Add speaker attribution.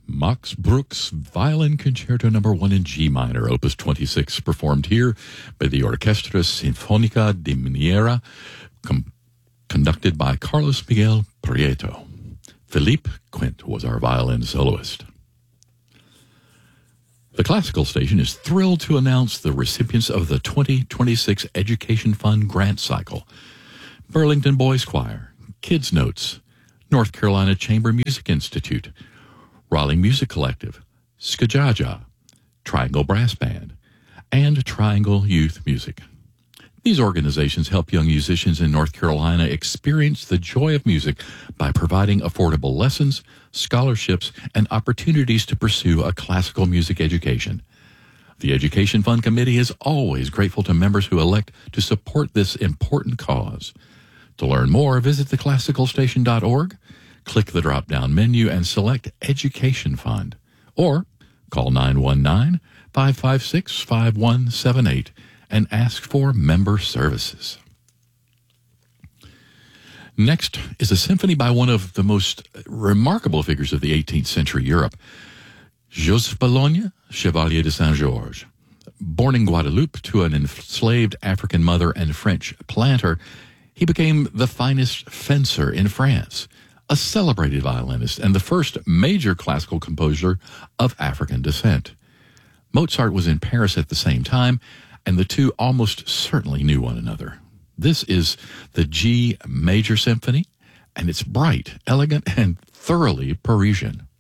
Speaker 1: Max Bruch's Violin Concerto No. 1 in G minor, Opus 26, performed here by the Orchestra Sinfonica di Minera, conducted by Carlos Miguel Prieto. Philippe Quint was our violin soloist. The Classical Station is thrilled to announce the recipients of the 2026 Education Fund Grant Cycle. Burlington Boys Choir, Kids Notes, North Carolina Chamber Music Institute, Raleigh Music Collective, Skajaja, Triangle Brass Band, and Triangle Youth Music. These organizations help young musicians in North Carolina experience the joy of music by providing affordable lessons, scholarships, and opportunities to pursue a classical music education. The Education Fund Committee is always grateful to members who elect to support this important cause. To learn more, visit theclassicalstation.org, click the drop-down menu, and select Education Fund. Or call 919-556-5178 and ask for member services. Next is a symphony by one of the most remarkable figures of the 18th century Europe, Joseph Bologne, Chevalier de Saint-Georges. Born in Guadeloupe to an enslaved African mother and French planter, he became the finest fencer in France, a celebrated violinist, and the first major classical composer of African descent. Mozart was in Paris at the same time, and the two almost certainly knew one another. This is the G Major Symphony, and it's bright, elegant, and thoroughly Parisian.